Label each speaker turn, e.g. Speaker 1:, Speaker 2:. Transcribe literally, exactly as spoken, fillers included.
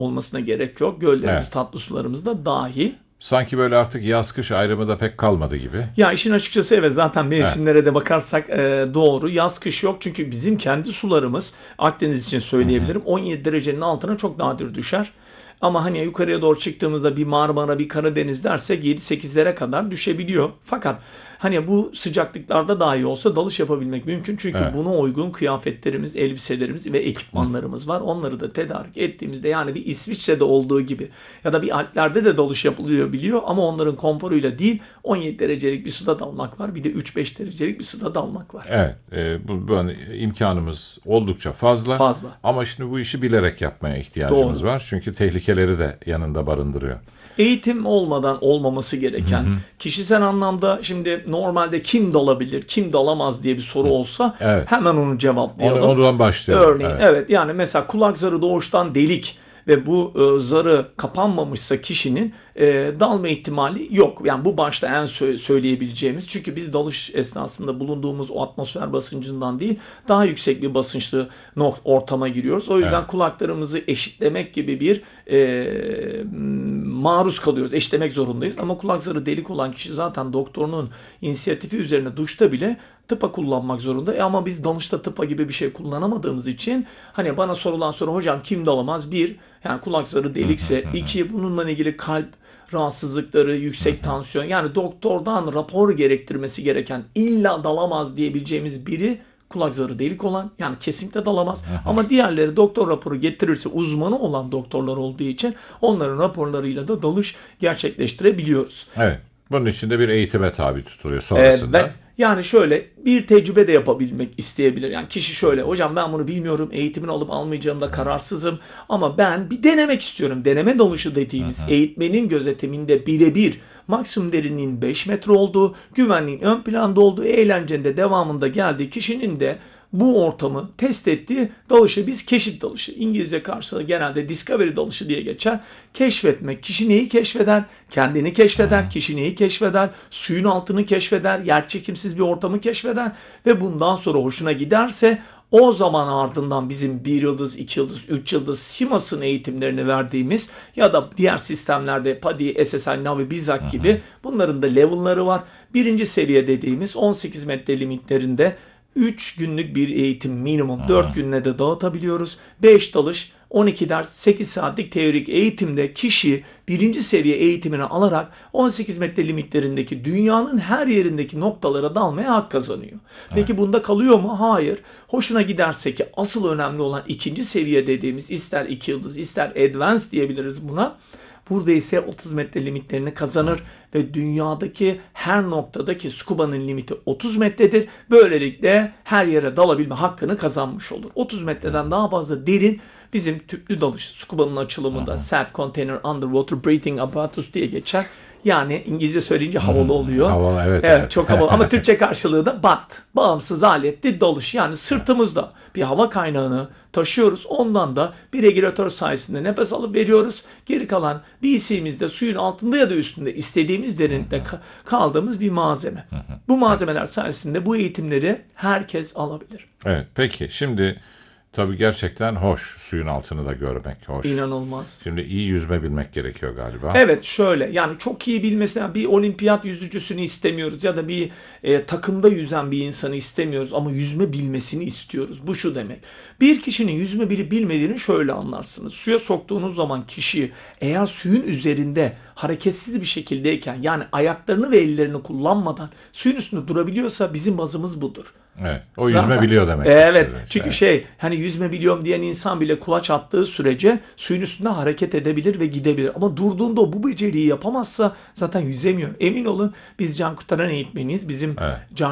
Speaker 1: olmasına gerek yok. Göllerimiz,
Speaker 2: Evet.
Speaker 1: tatlı sularımız da dahil.
Speaker 2: Sanki böyle artık yaz kış ayrımı da pek kalmadı gibi.
Speaker 1: Ya işin açıkçası evet, zaten
Speaker 2: Evet.
Speaker 1: mevsimlere de bakarsak e, doğru. Yaz kış yok, çünkü bizim kendi sularımız, Akdeniz için söyleyebilirim, on yedi derecenin altına çok nadir düşer. Ama hani yukarıya doğru çıktığımızda bir Marmara, bir Karadeniz dersek yedi sekizlere kadar düşebiliyor. Fakat hani bu sıcaklıklarda dahi olsa dalış yapabilmek mümkün. Çünkü
Speaker 2: Evet.
Speaker 1: buna uygun kıyafetlerimiz, elbiselerimiz ve ekipmanlarımız var. Onları da tedarik ettiğimizde, yani bir İsviçre'de olduğu gibi ya da bir Alplerde de dalış yapılıyor biliyor, ama onların konforuyla değil, on yedi derecelik bir suda dalmak var. Bir de üç beş derecelik bir suda dalmak var.
Speaker 2: Evet, e, bu, bu hani imkanımız oldukça fazla.
Speaker 1: Fazla.
Speaker 2: Ama şimdi bu işi bilerek yapmaya ihtiyacımız
Speaker 1: Doğru.
Speaker 2: var. Çünkü tehlikeleri de yanında barındırıyor.
Speaker 1: Eğitim olmadan olmaması gereken, kişisel anlamda şimdi normalde kim dalabilir, kim dalamaz diye bir soru olsa
Speaker 2: Evet.
Speaker 1: hemen onu cevaplayalım.
Speaker 2: Onu, ondan başlayalım.
Speaker 1: Örneğin
Speaker 2: Evet.
Speaker 1: evet. yani mesela kulak zarı doğuştan delik ve bu e, zarı kapanmamışsa kişinin e, dalma ihtimali yok. Yani bu başta en sö- söyleyebileceğimiz. Çünkü biz dalış esnasında bulunduğumuz o atmosfer basıncından değil, daha yüksek bir basınçlı nok- ortama giriyoruz. O yüzden
Speaker 2: Evet.
Speaker 1: kulaklarımızı eşitlemek gibi bir e, maruz kalıyoruz. Eşitlemek zorundayız. Ama kulak zarı delik olan kişi zaten doktorunun inisiyatifi üzerine duşta bile tıpa kullanmak zorunda. E ama biz dalışta tıpa gibi bir şey kullanamadığımız için hani bana sorulan soru, hocam kim dalamaz? Bir, yani kulak zarı delikse. iki, bununla ilgili kalp rahatsızlıkları, yüksek tansiyon, yani doktordan rapor gerektirmesi gereken, illa dalamaz diyebileceğimiz biri kulak zarı delik olan, yani kesinlikle dalamaz. Ama diğerleri doktor raporu getirirse, uzmanı olan doktorlar olduğu için onların raporlarıyla da dalış gerçekleştirebiliyoruz.
Speaker 2: Evet. Bunun için de bir eğitime tabi tutuluyor sonrasında.
Speaker 1: Evet. Yani şöyle bir tecrübe de yapabilmek isteyebilir. Yani kişi şöyle, hocam ben bunu bilmiyorum, eğitimini alıp almayacağımda kararsızım, ama ben bir denemek istiyorum. Deneme dalışı dediğimiz eğitmenin gözetiminde birebir maksimum derinliğin beş metre olduğu, güvenliğin ön planda olduğu, eğlencenin de devamında geldiği kişinin de bu ortamı test ettiği dalışı biz keşif dalışı, İngilizce karşılığı genelde discovery dalışı diye geçer. Keşfetmek. Kişi neyi keşfeder? Kendini keşfeder. Kişi neyi keşfeder? Suyun altını keşfeder. Yerçekimsiz bir ortamı keşfeder. Ve bundan sonra hoşuna giderse, o zaman ardından bizim bir yıldız, iki yıldız, üç yıldız SİMAS'ın eğitimlerini verdiğimiz ya da diğer sistemlerde PADI, S S I, Navi, BİZAK gibi bunların da level'ları var. Birinci seviye dediğimiz on sekiz metre limitlerinde üç günlük bir eğitim minimum, dört günle de dağıtabiliyoruz. beş dalış, on iki ders, sekiz saatlik teorik eğitimde kişi birinci seviye eğitimini alarak on sekiz metre limitlerindeki dünyanın her yerindeki noktalara dalmaya hak kazanıyor. Peki bunda kalıyor mu? Hayır. Hoşuna giderse ki asıl önemli olan ikinci seviye dediğimiz, ister iki yıldız ister advanced diyebiliriz buna. Burada ise otuz metre limitlerini kazanır ve dünyadaki her noktadaki scuba'nın limiti otuz metredir. Böylelikle her yere dalabilme hakkını kazanmış olur. otuz metreden daha fazla derin bizim tüplü dalış, scuba'nın açılımında Self-Contained Underwater Breathing Apparatus diye geçer. Yani İngilizce söyleyince havalı oluyor.
Speaker 2: Havalı, evet,
Speaker 1: evet,
Speaker 2: evet.
Speaker 1: çok havalı. Ama Türkçe karşılığı da B A T, bağımsız aletli dalış. Yani sırtımızda bir hava kaynağını taşıyoruz. Ondan da bir regülatör sayesinde nefes alıp veriyoruz. Geri kalan B C'mizde suyun altında ya da üstünde istediğimiz derinlikte kaldığımız bir malzeme. Bu malzemeler sayesinde bu eğitimleri herkes alabilir.
Speaker 2: Evet. Peki şimdi tabii gerçekten hoş suyun altını da görmek hoş.
Speaker 1: İnanılmaz.
Speaker 2: Şimdi iyi yüzme bilmek gerekiyor galiba.
Speaker 1: Evet, şöyle yani çok iyi bilmesi, bir olimpiyat yüzücüsünü istemiyoruz ya da bir e, takımda yüzen bir insanı istemiyoruz, ama yüzme bilmesini istiyoruz. Bu şu demek: bir kişinin yüzme bilip bilmediğini şöyle anlarsınız. Suya soktuğunuz zaman kişi eğer suyun üzerinde hareketsiz bir şekildeyken, yani ayaklarını ve ellerini kullanmadan suyun üstünde durabiliyorsa, bizim bazımız budur.
Speaker 2: Evet. O
Speaker 1: Zaten,
Speaker 2: yüzme biliyor demek.
Speaker 1: Evet.
Speaker 2: Size.
Speaker 1: Çünkü
Speaker 2: evet.
Speaker 1: şey, hani yüzme biliyorum diyen insan bile kulaç attığı sürece suyun üstünde hareket edebilir ve gidebilir. Ama durduğunda o bu beceriyi yapamazsa zaten yüzemiyor. Emin olun, biz can kurtaran eğitmeniyiz. Bizim
Speaker 2: Evet.
Speaker 1: can